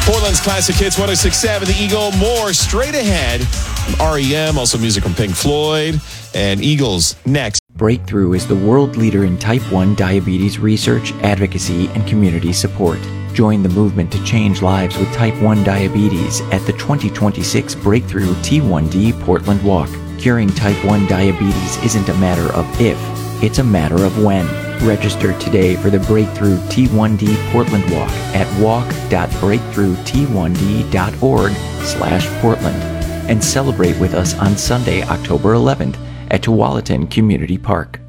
Portland's Classic Hits 106.7 The Eagle. More straight ahead from REM, also music from Pink Floyd, and Eagles next. Breakthrough is the world leader in type 1 diabetes research, advocacy, and community support. Join the movement to change lives with type 1 diabetes at the 2026 Breakthrough T1D Portland Walk. Curing type 1 diabetes isn't a matter of if, it's a matter of when. Register today for the Breakthrough T1D Portland Walk at walk.breakthrough-t1d.org/Portland and celebrate with us on Sunday, October 11th at Tualatin Community Park.